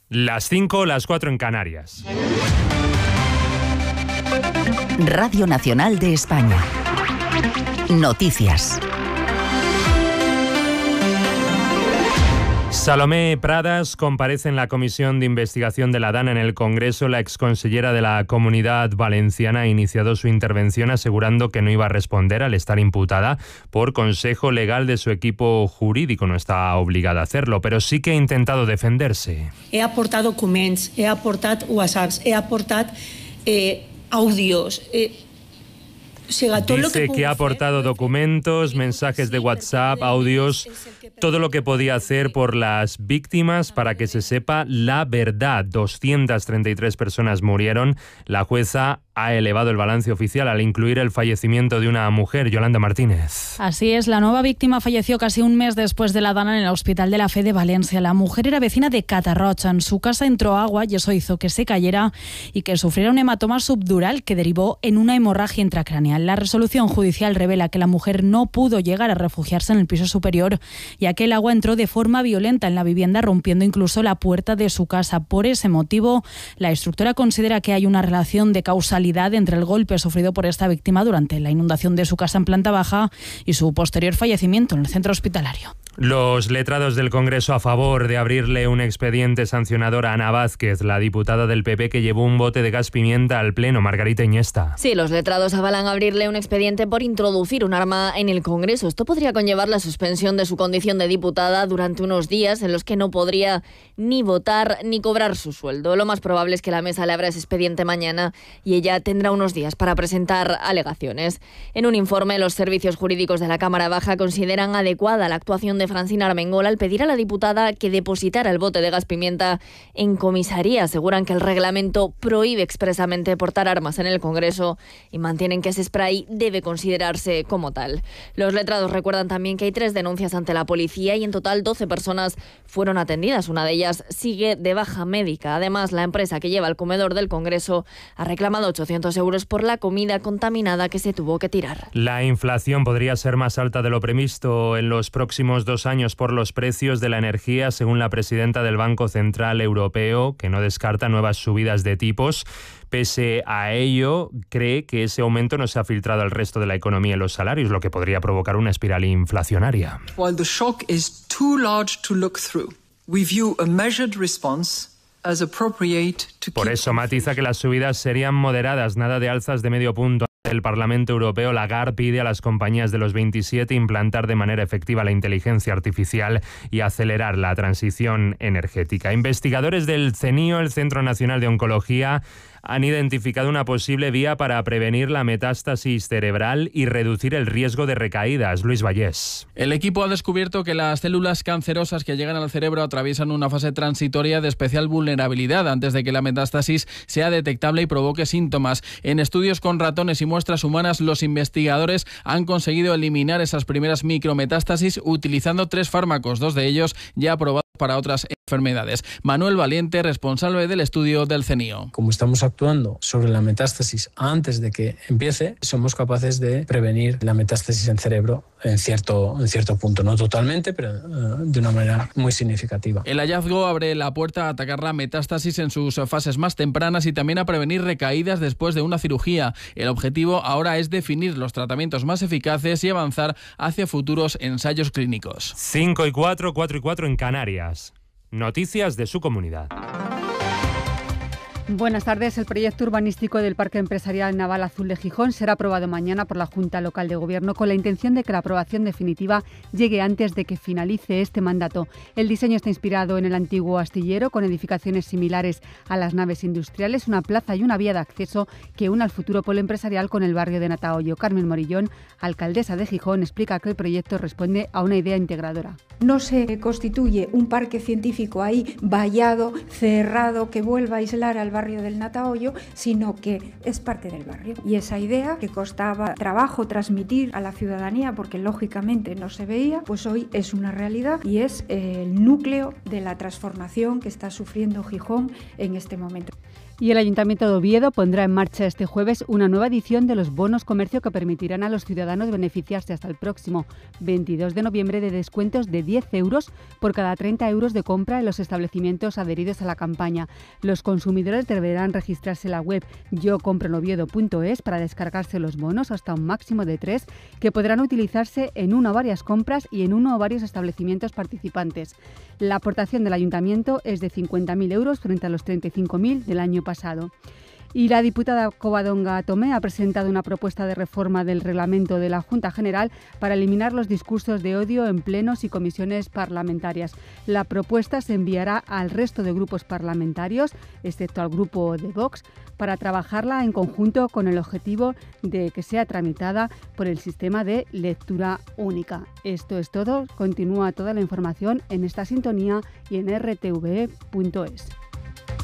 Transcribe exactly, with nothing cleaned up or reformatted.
Las cinco, las cuatro en Canarias. Radio Nacional de España. Noticias. Salomé Pradas comparece en la Comisión de Investigación de la DANA en el Congreso. La exconsellera de la Comunidad Valenciana ha iniciado su intervención asegurando que no iba a responder al estar imputada por consejo legal de su equipo jurídico. No está obligada a hacerlo, pero sí que ha intentado defenderse. He aportat documents, he aportat whatsapps, he aportat eh, audios... Eh, Dice que ha aportado documentos, mensajes de WhatsApp, audios, todo lo que podía hacer por las víctimas para que se sepa la verdad. doscientas treinta y tres personas murieron. La jueza ha elevado el balance oficial al incluir el fallecimiento de una mujer, Yolanda Martínez. Así es, la nueva víctima falleció casi un mes después de la DANA en el Hospital de la Fe de Valencia. La mujer era vecina de Catarrocha. En su casa entró agua y eso hizo que se cayera y que sufriera un hematoma subdural que derivó en una hemorragia intracraneal. La resolución judicial revela que la mujer no pudo llegar a refugiarse en el piso superior, ya que el agua entró de forma violenta en la vivienda, rompiendo incluso la puerta de su casa. Por ese motivo, la instructora considera que hay una relación de causalidad entre el golpe sufrido por esta víctima durante la inundación de su casa en planta baja y su posterior fallecimiento en el centro hospitalario. Los letrados del Congreso a favor de abrirle un expediente sancionador a Ana Vázquez, la diputada del P P que llevó un bote de gas pimienta al Pleno. Margarita Iniesta. Sí, los letrados avalan abrirle un expediente por introducir un arma en el Congreso. Esto podría conllevar la suspensión de su condición de diputada durante unos días en los que no podría ni votar ni cobrar su sueldo. Lo más probable es que la mesa le abra ese expediente mañana y ella tendrá unos días para presentar alegaciones. En un informe, los servicios jurídicos de la Cámara Baja consideran adecuada la actuación de Francina Armengol al pedir a la diputada que depositara el bote de gas pimienta en comisaría. Aseguran que el reglamento prohíbe expresamente portar armas en el Congreso y mantienen que ese spray debe considerarse como tal. Los letrados recuerdan también que hay tres denuncias ante la policía y en total doce personas fueron atendidas. Una de ellas sigue de baja médica. Además, la empresa que lleva el comedor del Congreso ha reclamado ochocientos euros por la comida contaminada que se tuvo que tirar. La inflación podría ser más alta de lo previsto en los próximos dos años por los precios de la energía, según la presidenta del Banco Central Europeo, que no descarta nuevas subidas de tipos. Pese a ello, cree que ese aumento no se ha filtrado al resto de la economía y los salarios, lo que podría provocar una espiral inflacionaria. While the shock is too large to look through, we view a measured response as appropriate to keep. Por eso matiza que las subidas serían moderadas, nada de alzas de medio punto. El Parlamento Europeo, Lagarde, pide a las compañías de los veintisiete implantar de manera efectiva la inteligencia artificial y acelerar la transición energética. Investigadores del CENIO, el Centro Nacional de Oncología, han identificado una posible vía para prevenir la metástasis cerebral y reducir el riesgo de recaídas. Luis Vallés. El equipo ha descubierto que las células cancerosas que llegan al cerebro atraviesan una fase transitoria de especial vulnerabilidad antes de que la metástasis sea detectable y provoque síntomas. En estudios con ratones y muestras humanas, los investigadores han conseguido eliminar esas primeras micrometástasis utilizando tres fármacos, dos de ellos ya aprobados para otras enfermedades. Manuel Valiente, responsable del estudio del CENIO. Como estamos actuando sobre la metástasis antes de que empiece, somos capaces de prevenir la metástasis en cerebro en cierto, en cierto punto, no totalmente, pero uh, de una manera muy significativa. El hallazgo abre la puerta a atacar la metástasis en sus fases más tempranas y también a prevenir recaídas después de una cirugía. El objetivo ahora es definir los tratamientos más eficaces y avanzar hacia futuros ensayos clínicos. cinco y cuatro, cuatro y cuatro en Canarias. Noticias de su comunidad. Buenas tardes. El proyecto urbanístico del Parque Empresarial Naval Azul de Gijón será aprobado mañana por la Junta Local de Gobierno con la intención de que la aprobación definitiva llegue antes de que finalice este mandato. El diseño está inspirado en el antiguo astillero con edificaciones similares a las naves industriales, una plaza y una vía de acceso que une al futuro polo empresarial con el barrio de Natahoyo. Carmen Morillón, alcaldesa de Gijón, explica que el proyecto responde a una idea integradora. No se constituye un parque científico ahí vallado, cerrado, que vuelva a aislar al barrio del Natahoyo, sino que es parte del barrio. Y esa idea que costaba trabajo transmitir a la ciudadanía porque lógicamente no se veía, pues hoy es una realidad y es el núcleo de la transformación que está sufriendo Gijón en este momento. Y el Ayuntamiento de Oviedo pondrá en marcha este jueves una nueva edición de los bonos comercio que permitirán a los ciudadanos beneficiarse hasta el próximo veintidós de noviembre de descuentos de diez euros por cada treinta euros de compra en los establecimientos adheridos a la campaña. Los consumidores deberán registrarse en la web yo compro en oviedo punto es para descargarse los bonos hasta un máximo de tres que podrán utilizarse en una o varias compras y en uno o varios establecimientos participantes. La aportación del Ayuntamiento es de cincuenta mil euros frente a los treinta y cinco mil del año pasado. Y la diputada Covadonga Tomé ha presentado una propuesta de reforma del reglamento de la Junta General para eliminar los discursos de odio en plenos y comisiones parlamentarias. La propuesta se enviará al resto de grupos parlamentarios, excepto al grupo de Vox, para trabajarla en conjunto con el objetivo de que sea tramitada por el sistema de lectura única. Esto es todo. Continúa toda la información en esta sintonía y en r t v e punto es.